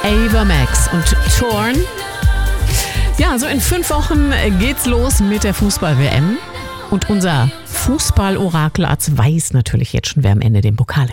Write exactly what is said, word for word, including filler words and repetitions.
Ava Max und Torn. Ja, so in fünf Wochen geht's los mit der Fußball-W M. Und unser Fußball-Orakel Arzt weiß natürlich jetzt schon, wer am Ende den Pokal